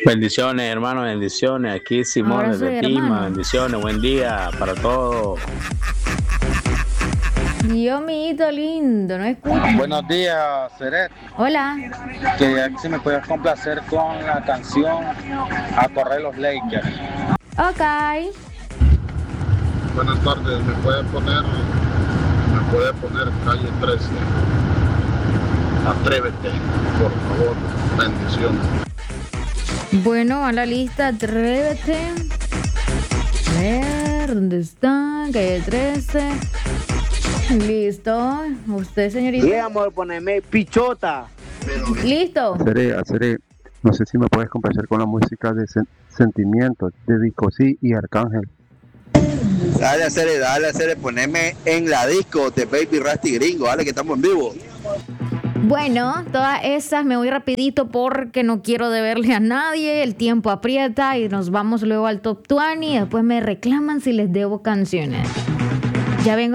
Bendiciones, hermano, bendiciones. Aquí Simón Abrazo, desde Pima, hermano. bendiciones, buen día para todos. Dios mío, lindo, no escucho. Buenos días, Seret. Hola. Que si me puedes complacer con la canción A correr los Lakers. Ok. Buenas tardes, me puede poner calle 13. Atrévete, por favor, bendiciones. Bueno, a la lista, atrévete. A ver, ¿dónde está? Calle 13. Listo. ¿Usted, señorita? Sí, amor, poneme pichota. Listo. Haceré, no sé si me puedes complacer con la música de Sentimientos de Disco Sí y Arcángel. Dale a hacer, poneme en la disco de Baby Rasty Gringo, dale que estamos en vivo. Bueno, todas esas me voy rapidito porque no quiero deberle a nadie, el tiempo aprieta y nos vamos luego al Top 20 y después me reclaman si les debo canciones. Ya vengo.